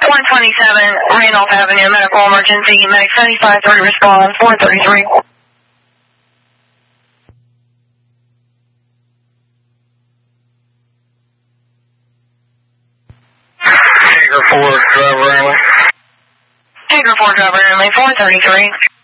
127 Randolph Avenue, medical emergency, medic 7530 respond, 433. Tiger 4, driver only. Tiger 4, driver only, 433.